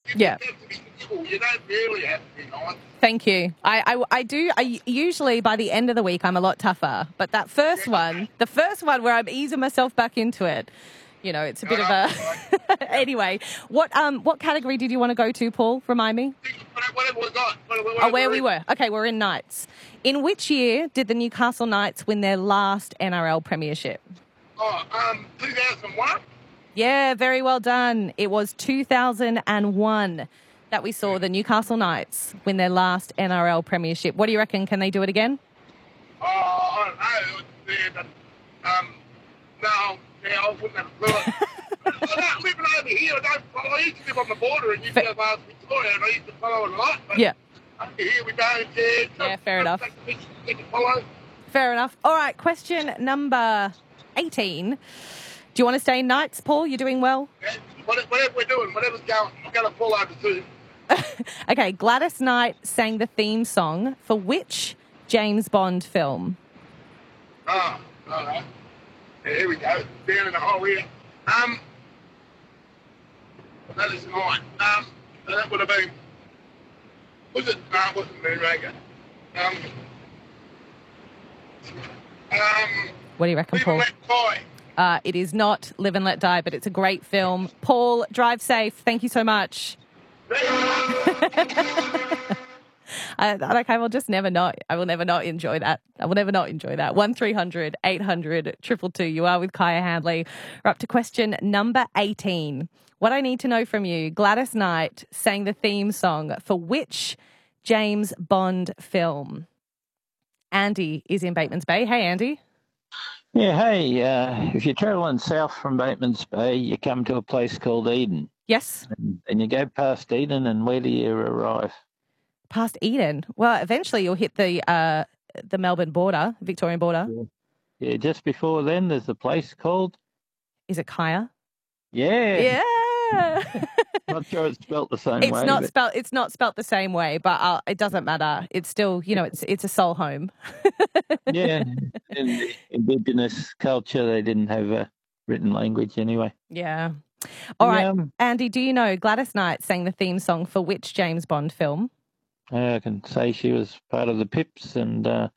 Yeah. You don't really have to be nice. Thank you. I do. I usually by the end of the week I'm a lot tougher, but that first one, the first one where I'm easing myself back into it, you know, it's a bit of a. Anyway, what category did you want to go to, Paul? Remind me. Whatever we got. Where we were. Okay, we're in Knights. In which year did the Newcastle Knights win their last NRL premiership? 2001. Yeah, very well done. It was 2001 that we saw the Newcastle Knights win their last NRL premiership. What do you reckon? Can they do it again? I don't know. No, I wouldn't have a clue. I'm living over here. I used to live on the border in New South Wales, Victoria, and I used to follow it a lot. But yeah. Over here we don't. Yeah, fair enough. Follow. Fair enough. All right, question number 18. Do you want to stay in Knights, Paul? You're doing well? Yeah, whatever we're doing, whatever's going, I'm going to fall over soon. Okay, Gladys Knight sang the theme song for which James Bond film? Oh, all right. Yeah, here we go. Down in the hole here. That is mine. That would have been. Was it? No, it wasn't Moonraker. What do you reckon, Paul? Live and Let Die. It is not Live and Let Die, but it's a great film. Paul, drive safe. Thank you so much. Okay, I will just never not. I will never not enjoy that. 1300 800 222. You are with Kaya Handley. We're up to question number 18. What I need to know from you, Gladys Knight sang the theme song for which James Bond film? Andy is in Batemans Bay. Hey, Andy. Yeah, hey, if you're travelling south from Batemans Bay, you come to a place called Eden. Yes. And you go past Eden, and where do you arrive? Past Eden? Well, eventually you'll hit the Melbourne border, Victorian border. Yeah, just before then, there's a place called... Is it Kaya? Yeah. Yeah. Not sure it's spelt the same way. It's not spelt the same way, but it doesn't matter. It's still, it's a soul home. Yeah. In the Indigenous culture, they didn't have a written language anyway. Yeah. All right, Andy, do you know Gladys Knight sang the theme song for which James Bond film? I can say she was part of the Pips, and there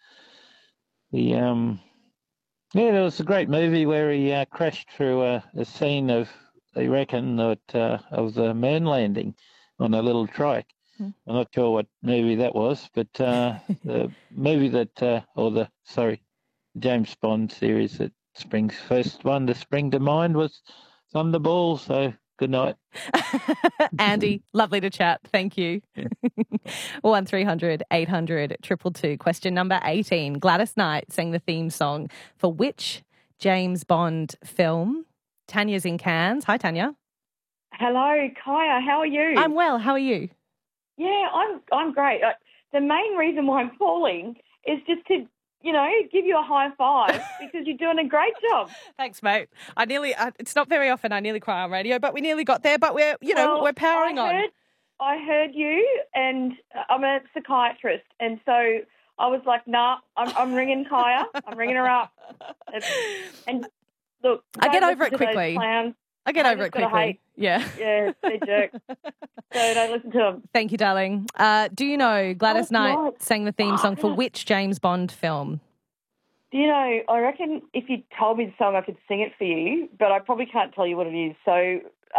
was a great movie where he crashed through a scene of, they reckon, of the moon landing on a little trike. I'm not sure what movie that was, but the movie that, James Bond series that first one to spring to mind was Thunderball, so good night. Andy, lovely to chat. Thank you. Yeah. 1300 800 222. Question number 18. Gladys Knight sang the theme song for which James Bond film? Tanya's in Cairns. Hi, Tanya. Hello, Kaya. How are you? I'm well. How are you? Yeah, I'm great. The main reason why I'm calling is just to, give you a high five because you're doing a great job. Thanks, mate. It's not very often I nearly cry on radio, but we nearly got there. But we're powering on. I heard you, and I'm a psychiatrist, and so I was like, nah, I'm ringing Kaya. I'm ringing her up. And look, I get over it quickly. I get over it quickly. Yeah. Yeah, they're jerks. So don't listen to them. Thank you, darling. Do you know Gladys Knight sang the theme song for which James Bond film? Do you know, I reckon if you told me the song, I could sing it for you, but I probably can't tell you what it is. So,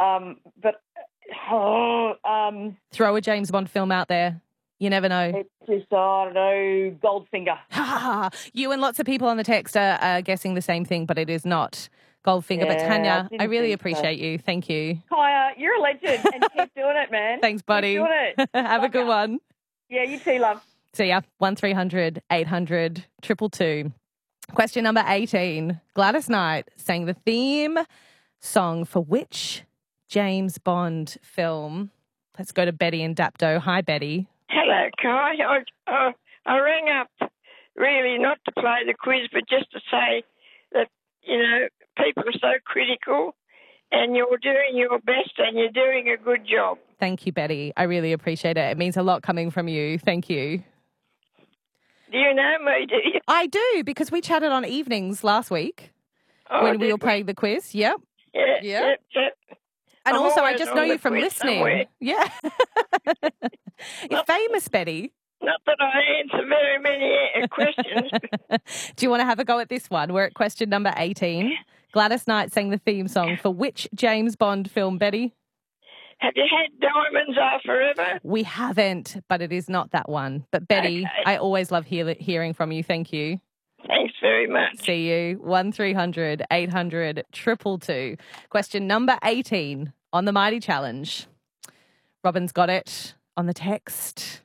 throw a James Bond film out there. You never know. It's just, I don't know, Goldfinger. You and lots of people on the text are guessing the same thing, but it is not Goldfinger. Yeah, but Tanya, I really appreciate you. Thank you. Kaya, you're a legend and keep doing it, man. Thanks, buddy. Keep doing it. Have a good one. Yeah, you too, love. See ya. 1300 800 222. Question number 18. Gladys Knight sang the theme song for which James Bond film? Let's go to Betty in Dapto. Hi, Betty. Hello, Kai. I rang up really not to play the quiz, but just to say that, people are so critical and you're doing your best and you're doing a good job. Thank you, Betty. I really appreciate it. It means a lot coming from you. Thank you. Do you know me, do you? I do, because we chatted on evenings last week when we were playing the quiz. Yep. Yep. And I'm also, I always just on know the you from quiz listening. somewhere. Yeah. You're famous, Betty. Not that I answer very many questions. Do you want to have a go at this one? We're at question number 18. Gladys Knight sang the theme song for which James Bond film, Betty? Have you had Diamonds Are Forever? We haven't, but it is not that one. But Betty, Okay. I always love hearing from you. Thank you. Thanks very much. See you. 1300 800 222. Question number 18 on the Mighty Challenge. Robin's got it on the text.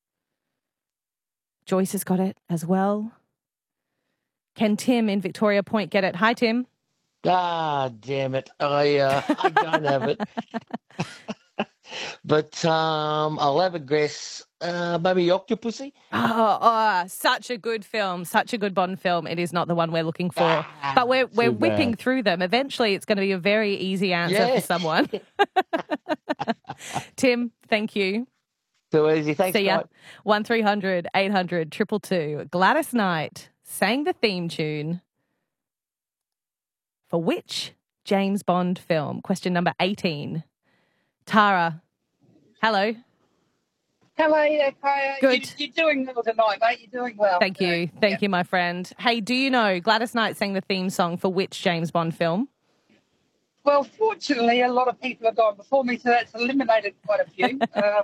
Joyce has got it as well. Can Tim in Victoria Point get it? Hi, Tim. Ah, damn it. I don't have it. But I'll have a guess. Maybe Octopussy? Such a good film. Such a good Bond film. It is not the one we're looking for. But we're too whipping bad. through them. Eventually, it's going to be a very easy answer for someone. Tim, thank you. Too easy. Thanks, See ya. mate. 1300 800 222. Gladys Knight sang the theme tune for which James Bond film? Question number 18. Tara, hello. Hello there, Kaya. Good. You're doing well tonight, mate. You're doing well. Thank you. Thank you, my friend. Hey, do you know Gladys Knight sang the theme song for which James Bond film? Well, fortunately, a lot of people have gone before me, so that's eliminated quite a few.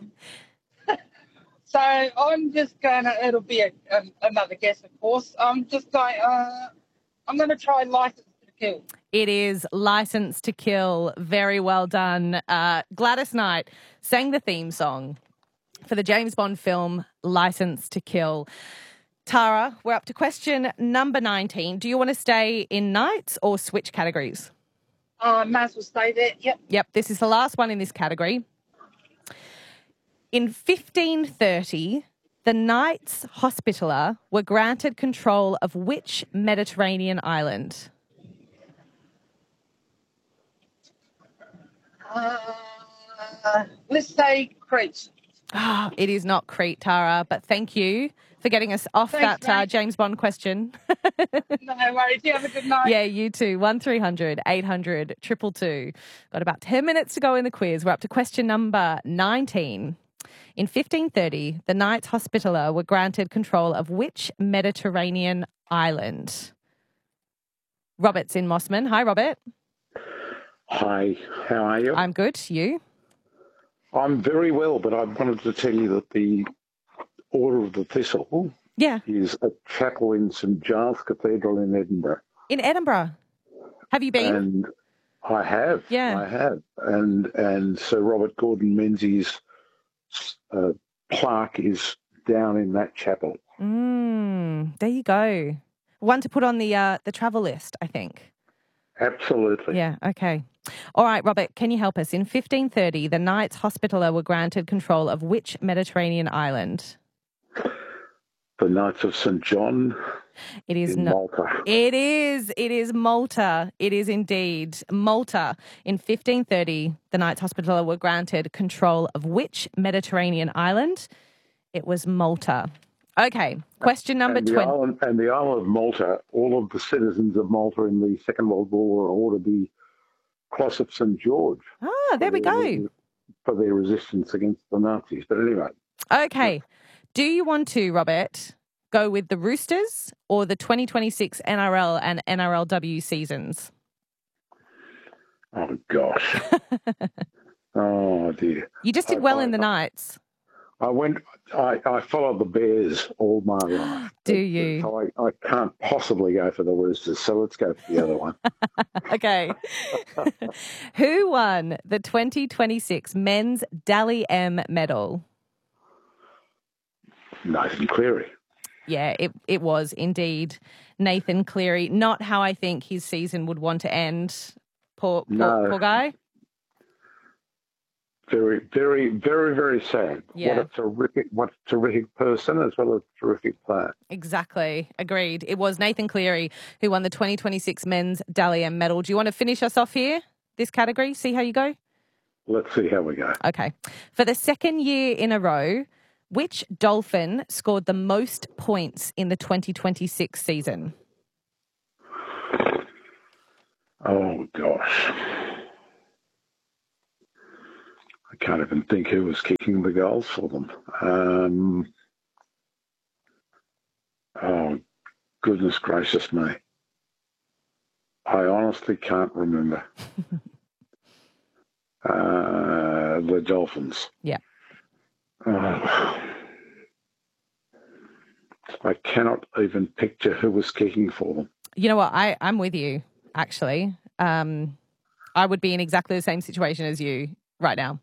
So I'm just going to, it'll be another guess, of course. I'm going to try License to Kill. It is License to Kill. Very well done. Gladys Knight sang the theme song for the James Bond film License to Kill. Tara, we're up to question number 19. Do you want to stay in nights or switch categories? May as well stay there. Yep. Yep, this is the last one in this category. In 1530, the Knights Hospitaller were granted control of which Mediterranean island? Let's say Crete. It is not Crete, Tara, but thank you for getting us off Thanks, that mate. James Bond question. No worries. You have a good night. Yeah, you too. 1300 800 222. Got about 10 minutes to go in the quiz. We're up to question number 19. In 1530, the Knights Hospitaller were granted control of which Mediterranean island? Robert's in Mossman. Hi, Robert. Hi, how are you? I'm good. You? I'm very well, but I wanted to tell you that the Order of the Thistle Yeah. is a chapel in St Giles Cathedral in Edinburgh. In Edinburgh. Have you been? And I have. Yeah. I have. And Sir Robert Gordon Menzies' plaque is down in that chapel. There you go. One to put on the travel list, I think. Absolutely. Yeah, okay. All right, Robert, can you help us? In 1530, the Knights Hospitaller were granted control of which Mediterranean island? The Knights of St John It is in Malta. It is Malta. It is indeed Malta. In 1530, the Knights Hospitaller were granted control of which Mediterranean island? It was Malta. Okay, question number 20. And the island of Malta, all of the citizens of Malta in the Second World War were ordered to be Cross of St George. Ah, there we go. For their resistance against the Nazis. But anyway. Okay. Do you want to, Robert, go with the Roosters or the 2026 NRL and NRLW seasons? Oh, gosh. Oh, dear. You just did well in the Knights. I followed the Bears all my life. Do you? So I can't possibly go for the Roosters, so let's go for the other one. Okay. Who won the 2026 Men's Dally M medal? Nathan Cleary. Yeah, it was indeed Nathan Cleary. Not how I think his season would want to end. Poor guy. Very, very, very, very sad. Yeah. What a terrific person as well as a terrific player. Exactly. Agreed. It was Nathan Cleary who won the 2026 Men's Dally M medal. Do you want to finish us off here, this category? See how you go? Let's see how we go. Okay. For the second year in a row, which Dolphin scored the most points in the 2026 season? Oh, gosh. can't even think who was kicking the goals for them. Oh, goodness gracious me. I honestly can't remember. The Dolphins. Yeah. I cannot even picture who was kicking for them. You know what? I'm with you, actually. I would be in exactly the same situation as you right now.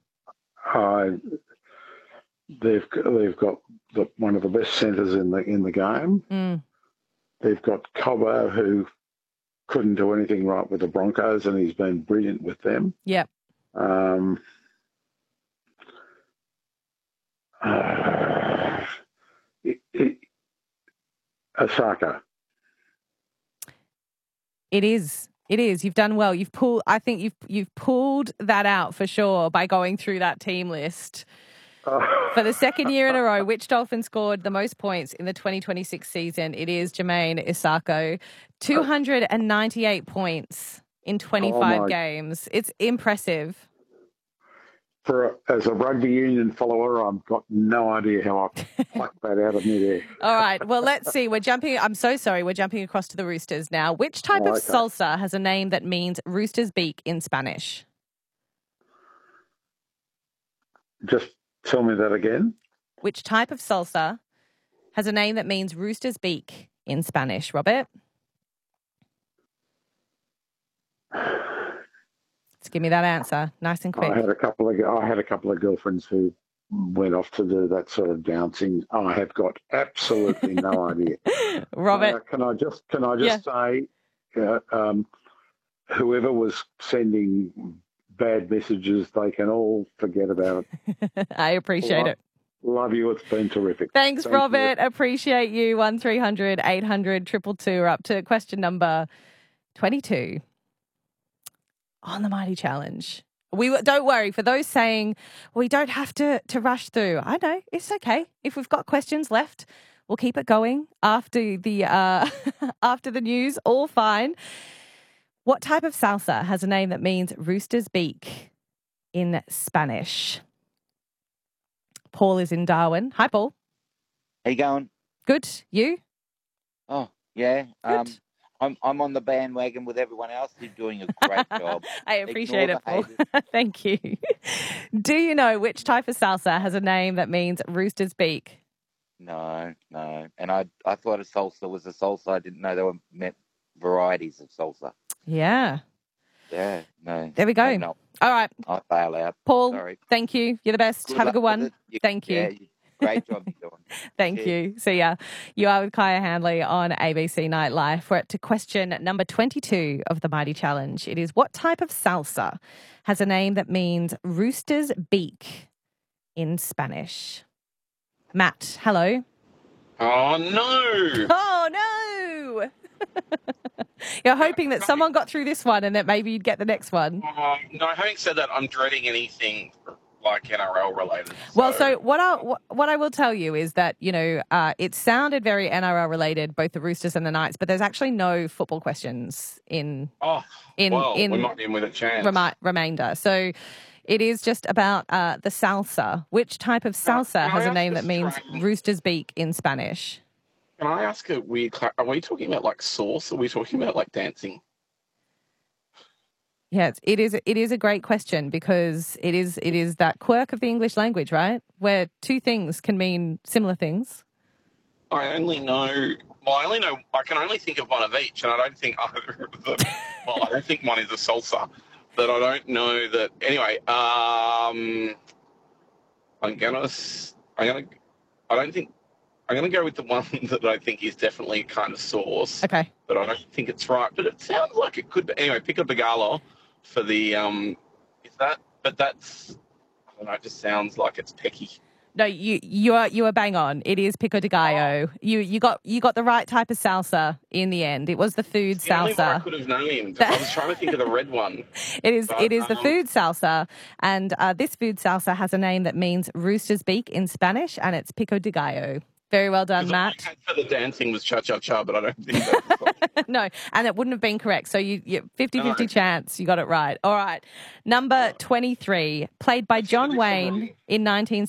They've got one of the best centres in the game. Mm. They've got Cobbo, who couldn't do anything right with the Broncos, and he's been brilliant with them. Yep. Osaka. It is. It is. You've done well. I think you've pulled that out for sure by going through that team list. For the second year in a row, which Dolphin scored the most points in the 2026 season? It is Jermaine Isako. 298 points in 25 games. It's impressive. As a rugby union follower, I've got no idea how I plucked that out of me there. All right. Well, let's see. I'm so sorry. We're jumping across to the Roosters now. Which type of salsa has a name that means rooster's beak in Spanish? Just tell me that again. Which type of salsa has a name that means rooster's beak in Spanish, Robert? Let's give me that answer, nice and quick. I had a couple of girlfriends who went off to do that sort of dancing. I have got absolutely no idea. Robert, can I just say, whoever was sending bad messages, they can all forget about it. I appreciate it. Love you. It's been terrific. Thanks, Robert. You. Appreciate you. 1300 800 222. We're up to question number 22 on the Mighty Challenge. Don't worry, for those saying we don't have to rush through. I know, it's okay. If we've got questions left, we'll keep it going after the after the news. All fine. What type of salsa has a name that means rooster's beak in Spanish? Paul is in Darwin. Hi, Paul. How you going? Good. You? Oh, yeah. Good. I'm on the bandwagon with everyone else. You're doing a great job. I appreciate it, Paul. Thank you. Do you know which type of salsa has a name that means rooster's beak? No. And I thought a salsa was a salsa. I didn't know there were varieties of salsa. Yeah. Yeah, no. There we go. No. All right. I'll bail out. Paul, sorry. Thank you. You're the best. Have a good one. Thank you. Yeah, great job you're doing. Thank you. See ya. You are with Kaya Handley on ABC Night Live. We're up to question number 22 of the Mighty Challenge. It is, what type of salsa has a name that means rooster's beak in Spanish? Matt, hello. Oh, no. Oh, no. You're hoping that someone got through this one and that maybe you'd get the next one. No, having said that, I'm dreading anything like NRL related. Well, so what I will tell you is that, it sounded very NRL related, both the Roosters and the Knights, but there's actually no football questions in we might be in with a chance. Remainder. So it is just about the salsa. Which type of salsa has a name that means rooster's beak in Spanish? Can I ask a weird? Are we talking about like sauce? Or are we talking about like dancing? Yeah, it is a great question because it is that quirk of the English language, right? Where two things can mean similar things. I can only think of one of each, and I don't think either of them. Well, I don't think one is a salsa, but I don't know that. Anyway, I'm gonna go with the one that I think is definitely kind of sauce. Okay. But I don't think it's right. But it sounds like it could be. Anyway, pico de gallo for the is that? But that's, I don't know. It just sounds like it's pecky. No, you are bang on. It is pico de gallo. You got the right type of salsa in the end. It was the food it's the salsa. Only one I could have named. I was trying to think of the red one. It is the food salsa, and this food salsa has a name that means rooster's beak in Spanish, and it's pico de gallo. Very well done, 'Cause all I Matt. had for the dancing was cha-cha-cha, but I don't think that's No, and it wouldn't have been correct. So you 50-50 No. chance. You got it right. All right. Number 23, played by John Wayne in